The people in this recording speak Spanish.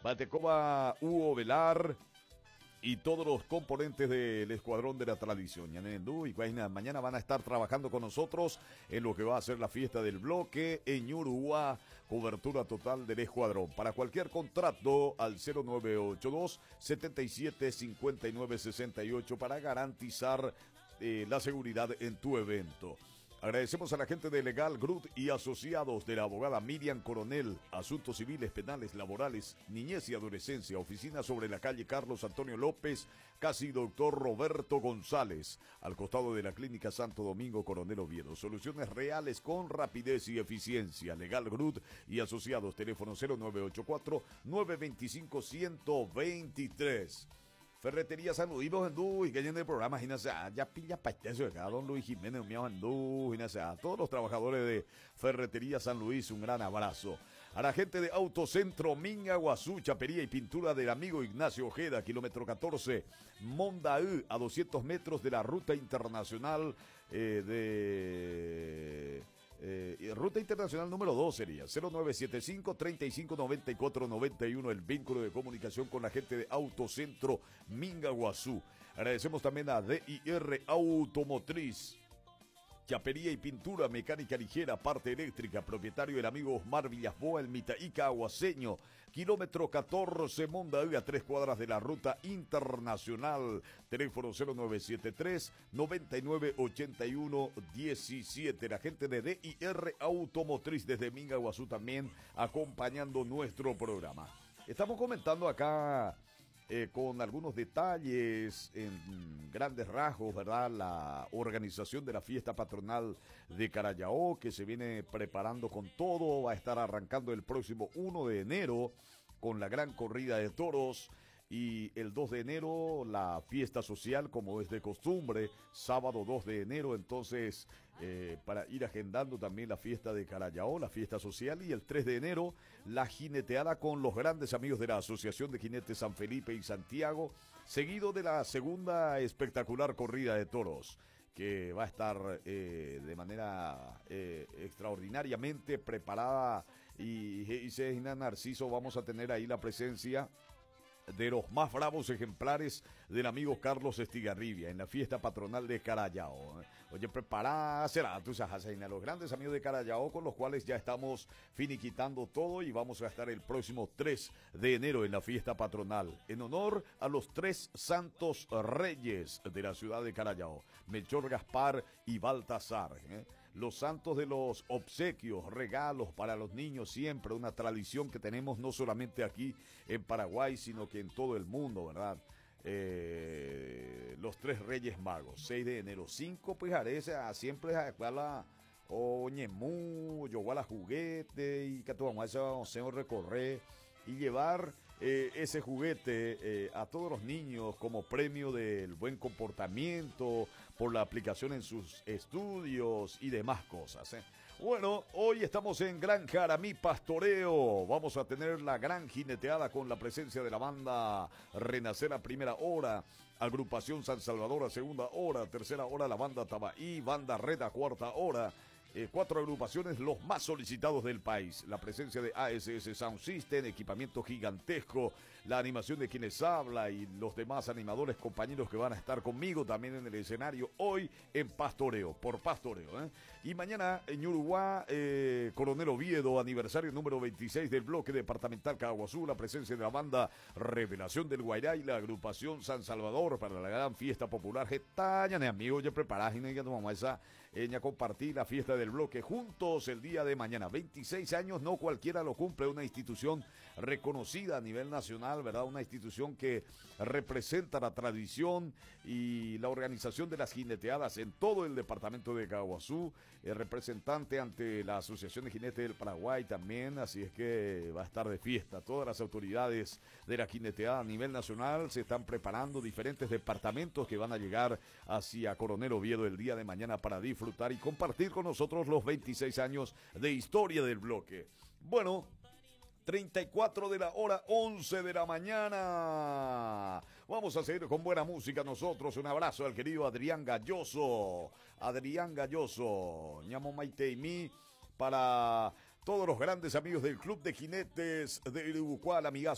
Matecoba Hugo Velar y todos los componentes del Escuadrón de la Tradición. Yanendú y Guayna mañana van a estar trabajando con nosotros en lo que va a ser la fiesta del bloque en Uruguay. Cobertura total del Escuadrón. Para cualquier contrato al 0982 77 59 68 para garantizar la seguridad en tu evento. Agradecemos a la gente de Legal Grut y Asociados, de la abogada Miriam Coronel, asuntos civiles, penales, laborales, niñez y adolescencia, oficina sobre la calle Carlos Antonio López, casi doctor Roberto González, al costado de la Clínica Santo Domingo Coronel Oviedo. Soluciones reales con rapidez y eficiencia. Legal Grut y Asociados, teléfono 0984 925 123. Ferretería San Luis, Andú, y que en el programa, ya pilla paiteso de acá, don Luis Jiménez, mío Andú, a todos los trabajadores de Ferretería San Luis, un gran abrazo. A la gente de Autocentro Minga Guazú, chapería y pintura del amigo Ignacio Ojeda, kilómetro 14, Mondaú, a 200 metros de la ruta internacional ruta internacional número 2 sería 0975 35 94 91, el vínculo de comunicación con la gente de Autocentro Minga Guazú. Agradecemos también a DIR Automotriz, chapería y pintura, mecánica ligera, parte eléctrica, propietario el amigo Osmar Villasboa, el Mitaica Aguaseño, kilómetro 14, Mondaú, a 3 cuadras de la ruta internacional, teléfono 0973 99 81 17, la gente de DIR Automotriz desde Minga Guazú también acompañando nuestro programa. Estamos comentando acá con algunos detalles en grandes rasgos, ¿verdad? La organización de la fiesta patronal de Carayao, que se viene preparando con todo, va a estar arrancando el próximo 1 de enero con la gran corrida de toros. Y el 2 de enero la fiesta social, como es de costumbre, sábado 2 de enero, entonces para ir agendando también la fiesta de Carayao, la fiesta social, y el 3 de enero la jineteada con los grandes amigos de la Asociación de Jinetes San Felipe y Santiago, seguido de la segunda espectacular corrida de toros, que va a estar de manera extraordinariamente preparada, y Narciso, vamos a tener ahí la presencia de los más bravos ejemplares del amigo Carlos Estigarribia en la fiesta patronal de Carayao. Oye, prepara, será tú sabes, los grandes amigos de Carayao, con los cuales ya estamos finiquitando todo, y vamos a estar el próximo 3 de enero en la fiesta patronal en honor a los 3 santos reyes de la ciudad de Carayao, Melchor, Gaspar y Baltasar. Los santos de los obsequios, regalos para los niños, siempre una tradición que tenemos no solamente aquí en Paraguay, sino que en todo el mundo, ¿verdad? Los 3 Reyes Magos, 6 de enero, 5 pues parece siempre a la Oñemú, Yoguala juguete, y que vamos a recorrer y llevar ese juguete a todos los niños como premio del buen comportamiento, por la aplicación en sus estudios y demás cosas. Bueno, hoy estamos en Gran Jaramí Pastoreo. Vamos a tener la gran jineteada con la presencia de la banda Renacer a primera hora, Agrupación San Salvador a segunda hora, tercera hora la banda Tabaí, banda Red a cuarta hora. 4 agrupaciones, los más solicitados del país. La presencia de ASS Sound System, equipamiento gigantesco, la animación de quienes habla y los demás animadores, compañeros que van a estar conmigo también en el escenario hoy en Pastoreo, por Pastoreo. Y mañana en Uruguay, Coronel Oviedo, aniversario número 26 del bloque departamental Caguazú, la presencia de la banda Revelación del Guairá y la agrupación San Salvador para la gran fiesta popular. Getaña, amigos, ya preparados y ya tomamos esa, compartir la fiesta del bloque juntos el día de mañana. 26 años, no cualquiera lo cumple, una institución reconocida a nivel nacional, ¿verdad? Una institución que representa la tradición y la organización de las jineteadas en todo el departamento de Caguazú, representante ante la Asociación de Jinetes del Paraguay también, así es que va a estar de fiesta. Todas las autoridades de la jineteada a nivel nacional se están preparando, diferentes departamentos que van a llegar hacia Coronel Oviedo el día de mañana para disfrutar y compartir con nosotros los 26 años de historia del bloque. Bueno, 34 de la hora, 11 de la mañana. Vamos a seguir con buena música nosotros. Un abrazo al querido Adrián Galloso. Ñamo Maite y mí, para todos los grandes amigos del Club de Jinetes de Uruguay, amigazo